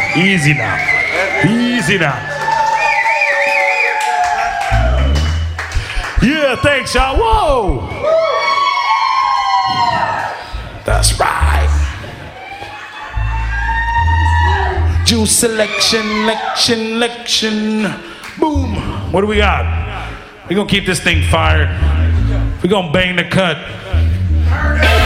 Easy now. Easy now. Yeah, thanks, y'all. Whoa. That's right. Juice selection. Boom. What do we got? We're gonna keep this thing fired. We're gonna bang the cut.